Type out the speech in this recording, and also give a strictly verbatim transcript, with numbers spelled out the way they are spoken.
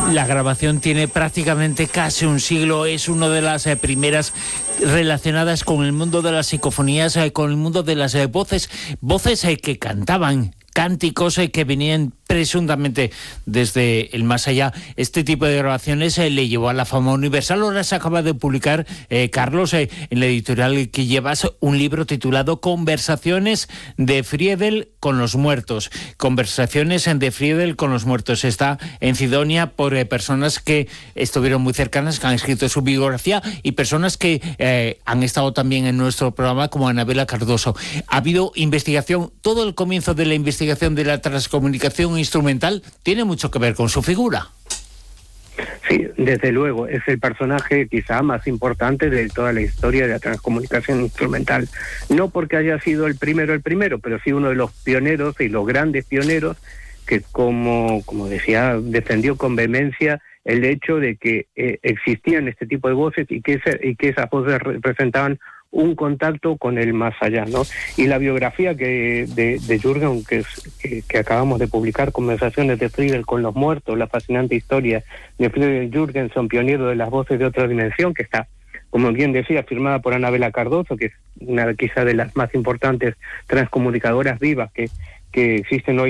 La grabación tiene prácticamente casi un siglo, es una de las eh, primeras relacionadas con el mundo de las psicofonías, eh, con el mundo de las eh, voces, voces eh, que cantaban, cánticos eh, que venían presuntamente desde el más allá. Este tipo de grabaciones eh, le llevó a la fama universal. Ahora se acaba de publicar, eh, Carlos, eh, en la editorial que llevas, un libro titulado Conversaciones de Friedel con los muertos. Conversaciones de Friedel con los muertos. Está en Cidonia por eh, personas que estuvieron muy cercanas, que han escrito su biografía, y personas que eh, han estado también en nuestro programa, como Anabela Cardoso. Ha habido investigación. Todo el comienzo de la investigación de la transcomunicación instrumental tiene mucho que ver con su figura. Sí, desde luego, es el personaje quizá más importante de toda la historia de la transcomunicación instrumental. No porque haya sido el primero el primero, pero sí uno de los pioneros y los grandes pioneros que, como, como decía, defendió con vehemencia el hecho de que eh, existían este tipo de voces y que, ese, y que esas voces representaban un contacto con el más allá, ¿no? Y la biografía que de, de Jürgen, que, es, que, que acabamos de publicar, Conversaciones de Friedel con los muertos, la fascinante historia de Friedel Jürgenson, pionero de las voces de otra dimensión, que está, como bien decía, firmada por Anabela Cardoso, que es una quizá de las más importantes transcomunicadoras vivas que, que existen hoy